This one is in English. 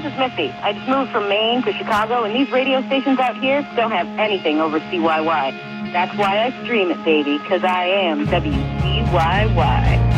this is Missy. I just moved from Maine to Chicago, and these radio stations out here don't have anything over CYY. That's why I stream it, baby, because I am WCYY.